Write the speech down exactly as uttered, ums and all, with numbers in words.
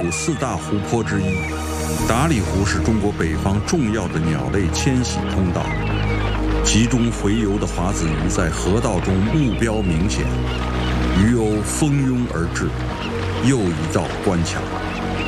府四大湖泊之一。达里湖是中国北方重要的鸟类迁徙通道，集中洄游的华子鱼在河道中目标明显，鱼鸥蜂拥而至，又一道关卡。